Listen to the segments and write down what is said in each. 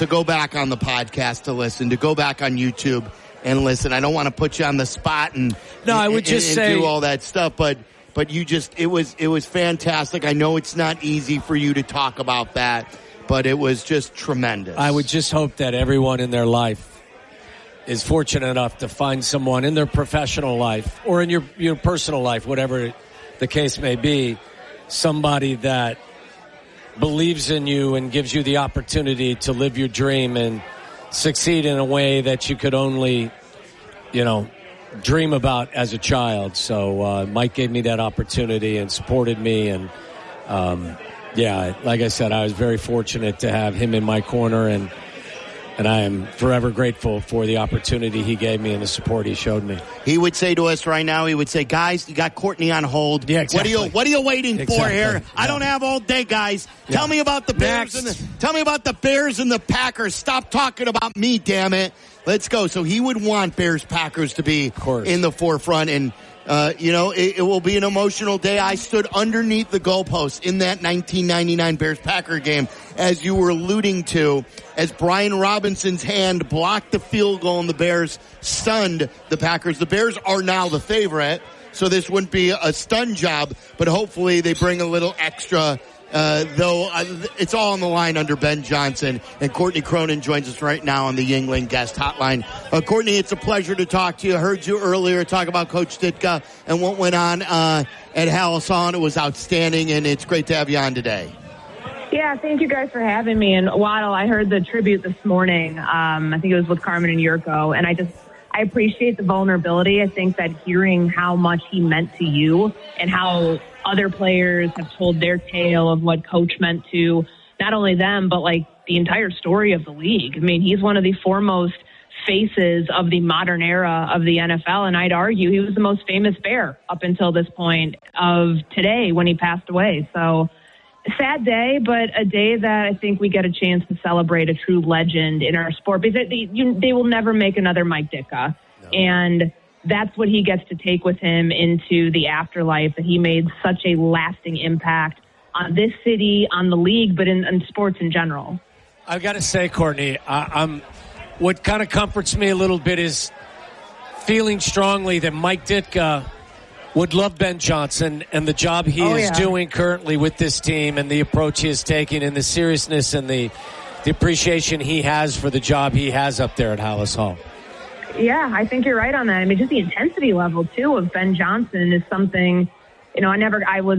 to go back on the podcast to listen, to go back on YouTube and listen. I don't want to put you on the spot and do all that stuff, but it was fantastic. I know it's not easy for you to talk about that, but it was just tremendous. I would just hope that everyone in their life is fortunate enough to find someone in their professional life or in your personal life, whatever the case may be, somebody that believes in you and gives you the opportunity to live your dream and succeed in a way that you could only, dream about as a child. So Mike gave me that opportunity and supported me. And, like I said, I was very fortunate to have him in my corner, and I am forever grateful for the opportunity he gave me and the support he showed me. He would say to us right now, guys, you got Courtney on hold. Yeah, exactly. What are you waiting for here? Yeah. I don't have all day, guys. Yeah. Tell me about the Bears and the Packers. Stop talking about me, damn it. Let's go. So he would want Bears-Packers to be in the forefront, and it will be an emotional day. I stood underneath the goalpost in that 1999 Bears-Packer game, as you were alluding to, as Brian Robinson's hand blocked the field goal and the Bears stunned the Packers. The Bears are now the favorite, so this wouldn't be a stun job, but hopefully they bring a little extra, though it's all on the line under Ben Johnson. And Courtney Cronin joins us right now on the Yuengling guest hotline. Courtney, it's a pleasure to talk to you. I heard you earlier talk about Coach Ditka and what went on at Halas Hall. It was outstanding, and it's great to have you on today. Yeah, thank you guys for having me. And Waddle, I heard the tribute this morning. I think it was with Carmen and Yurko, and I appreciate the vulnerability. I think that hearing how much he meant to you and how other players have told their tale of what Coach meant to not only them, but like the entire story of the league. I mean, he's one of the foremost faces of the modern era of the NFL, and I'd argue he was the most famous Bear up until this point of today when he passed away. So, sad day, but a day that I think we get a chance to celebrate a true legend in our sport, because they will never make another Mike Ditka. No. And that's what he gets to take with him into the afterlife, that he made such a lasting impact on this city, on the league, but in sports in general. I've got to say, Courtney, what kind of comforts me a little bit is feeling strongly that Mike Ditka would love Ben Johnson and the job he is doing currently with this team, and the approach he is taking, and the seriousness and the appreciation he has for the job he has up there at Halas Hall. Yeah, I think you're right on that. I mean, just the intensity level, too, of Ben Johnson is something, I was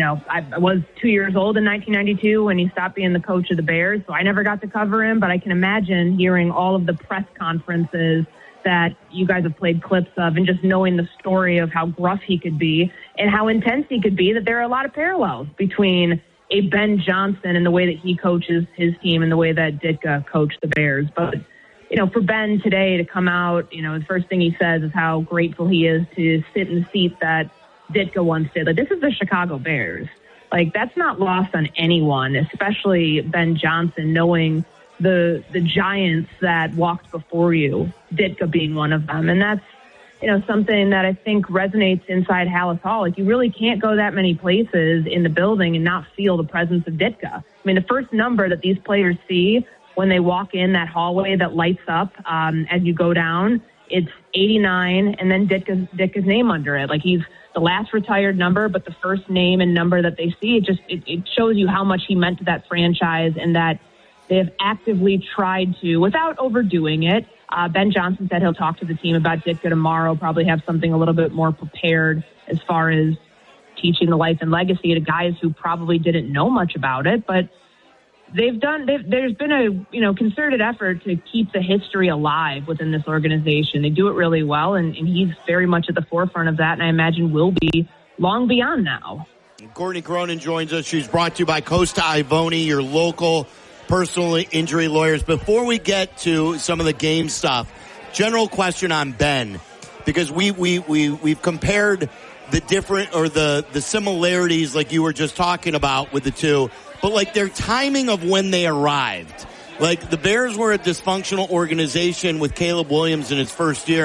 2 years old in 1992 when he stopped being the coach of the Bears, so I never got to cover him, but I can imagine hearing all of the press conferences that you guys have played clips of, and just knowing the story of how gruff he could be and how intense he could be, that there are a lot of parallels between a Ben Johnson and the way that he coaches his team and the way that Ditka coached the Bears. But, for Ben today to come out, the first thing he says is how grateful he is to sit in the seat that Ditka once did. Like, this is the Chicago Bears. Like, that's not lost on anyone, especially Ben Johnson, knowing the giants that walked before you, Ditka being one of them. And that's, something that I think resonates inside Halas Hall. Like, you really can't go that many places in the building and not feel the presence of Ditka. I mean, the first number that these players see when they walk in that hallway that lights up as you go down, it's 89, and then Ditka's name under it. Like, he's the last retired number, but the first name and number that they see, it shows you how much he meant to that franchise, and that they have actively tried to, without overdoing it. Ben Johnson said he'll talk to the team about Ditka tomorrow, probably have something a little bit more prepared as far as teaching the life and legacy to guys who probably didn't know much about it. But there's been a concerted effort to keep the history alive within this organization. They do it really well, and he's very much at the forefront of that, and I imagine will be long beyond now. Courtney Cronin joins us. She's brought to you by Costa Ivoni, your local personal injury lawyers. Before we get to some of the game stuff, general question on Ben, because we've compared the different or the similarities like you were just talking about with the two, but like their timing of when they arrived. Like, the Bears were a dysfunctional organization with Caleb Williams in his first year.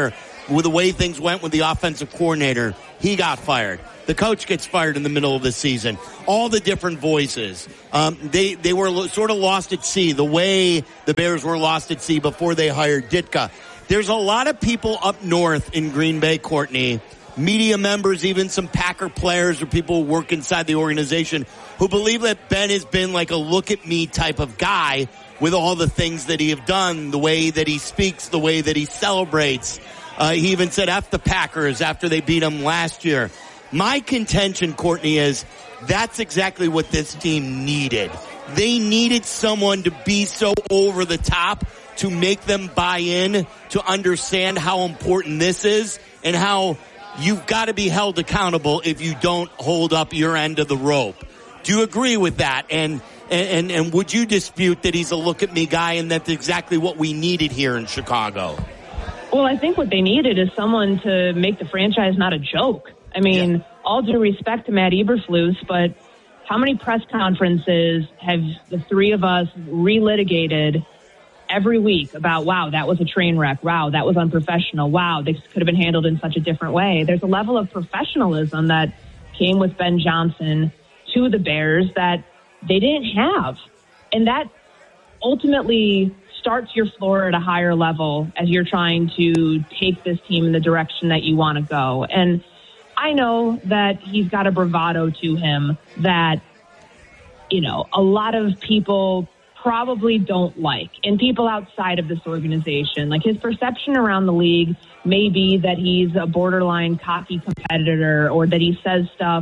with the way things went with the offensive coordinator, he got fired. The coach gets fired in the middle of the season. All the different voices. They were sort of lost at sea, the way the Bears were lost at sea before they hired Ditka. There's a lot of people up north in Green Bay, Courtney, media members, even some Packer players or people who work inside the organization, who believe that Ben has been like a look-at-me type of guy with all the things that he have done, the way that he speaks, the way that he celebrates. He even said F the Packers after they beat him last year. My contention, Courtney, is that's exactly what this team needed. They needed someone to be so over the top to make them buy in, to understand how important this is and how you've got to be held accountable if you don't hold up your end of the rope. Do you agree with that? And would you dispute that he's a look-at-me guy and that's exactly what we needed here in Chicago? Well, I think what they needed is someone to make the franchise not a joke. I mean, all due respect to Matt Eberflus, but how many press conferences have the three of us relitigated every week about, wow, that was a train wreck. Wow, that was unprofessional. Wow, this could have been handled in such a different way. There's a level of professionalism that came with Ben Johnson to the Bears that they didn't have. And that ultimately starts your floor at a higher level as you're trying to take this team in the direction that you want to go. And I know that he's got a bravado to him that, you know, a lot of people probably don't like, and people outside of this organization. Like, his perception around the league may be that he's a borderline cocky competitor, or that he says stuff,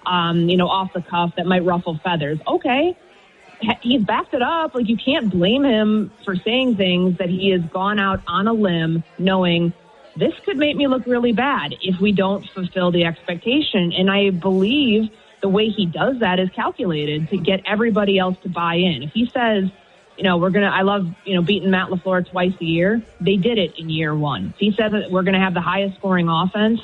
off the cuff that might ruffle feathers. Okay. He's backed it up. Like, you can't blame him for saying things that he has gone out on a limb knowing this could make me look really bad if we don't fulfill the expectation. And I believe the way he does that is calculated to get everybody else to buy in. If he says, I love, beating Matt LaFleur twice a year, they did it in year one. If he says that we're going to have the highest scoring offense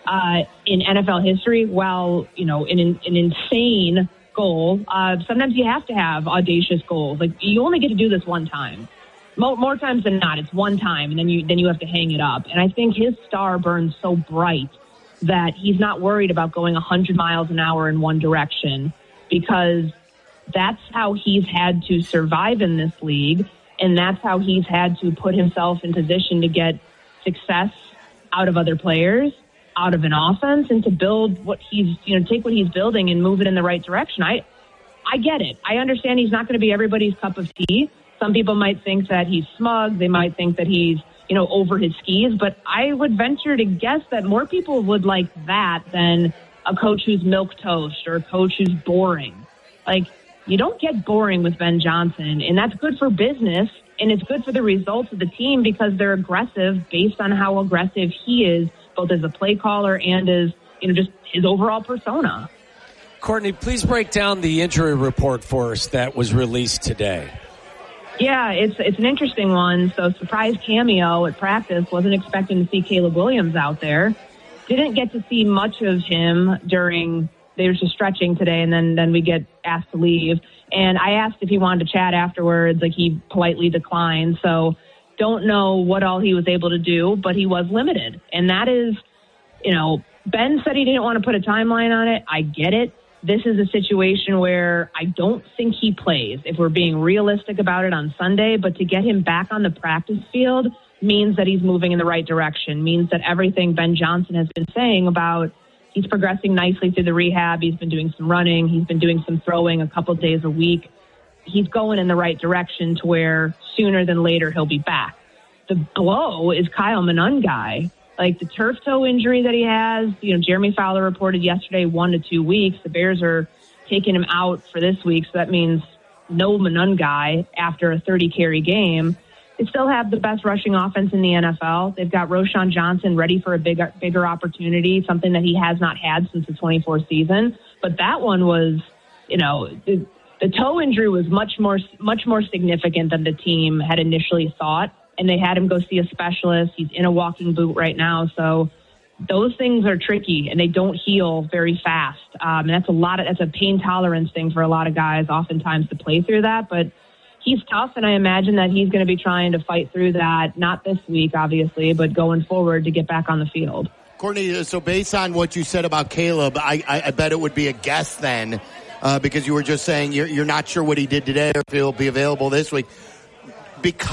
in NFL history, well, an insane goal. Sometimes you have to have audacious goals. Like, you only get to do this one time. More times than not, it's one time, and then you have to hang it up. And I think his star burns so bright that he's not worried about going 100 miles an hour in one direction, because that's how he's had to survive in this league, and that's how he's had to put himself in position to get success out of other players, out of an offense, and to build what he's, take what he's building and move it in the right direction. I get it. I understand he's not going to be everybody's cup of tea. Some people might think that he's smug. They might think that he's, over his skis. But I would venture to guess that more people would like that than a coach who's milquetoast or a coach who's boring. Like, you don't get boring with Ben Johnson, and that's good for business, and it's good for the results of the team because they're aggressive based on how aggressive he is, both as a play caller and as, just his overall persona. Courtney, please break down the injury report for us that was released today. Yeah, it's an interesting one. So, surprise cameo at practice. Wasn't expecting to see Caleb Williams out there. Didn't get to see much of him during, they were just stretching today, and then we get asked to leave. And I asked if he wanted to chat afterwards. Like, he politely declined. So, don't know what all he was able to do, but he was limited. And that is, Ben said he didn't want to put a timeline on it. I get it. This is a situation where I don't think he plays, if we're being realistic about it, on Sunday. But to get him back on the practice field means that he's moving in the right direction, means that everything Ben Johnson has been saying about he's progressing nicely through the rehab. He's been doing some running. He's been doing some throwing a couple days a week. He's going in the right direction to where sooner than later he'll be back. The blow is Kyle Monangai. Like, the turf toe injury that he has, Jeremy Fowler reported yesterday 1 to 2 weeks. The Bears are taking him out for this week, so that means no Monangai after a 30-carry game. They still have the best rushing offense in the NFL. They've got Roschon Johnson ready for a bigger opportunity, something that he has not had since the 24 season. But that one was, the toe injury was much more significant than the team had initially thought. And they had him go see a specialist. He's in a walking boot right now. So those things are tricky, and they don't heal very fast. And that's a pain tolerance thing for a lot of guys oftentimes to play through that. But he's tough, and I imagine that he's going to be trying to fight through that, not this week, obviously, but going forward to get back on the field. Courtney, so based on what you said about Caleb, I bet it would be a guess then, because you were just saying you're not sure what he did today or if he'll be available this week. Because